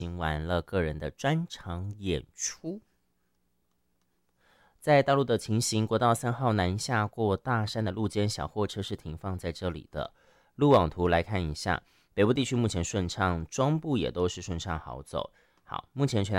行完了个人的专场演出。在大陆的情形，国道3号南下过大山的路肩小货车是停放在这里的。路网图来看一下，北部地区目前顺畅，中部也都是顺畅好走。好，目前全